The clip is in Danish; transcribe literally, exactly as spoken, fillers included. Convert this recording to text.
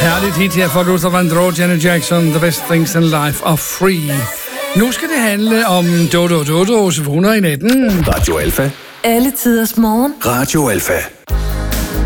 Herligt hit her fra Luther Vandross, Janet Jackson, The Best Things in Life are Free. Nu skal det handle om Dodo Dodos vågner i natten. Radio Alpha. Alle tiders morgen. Radio Alpha.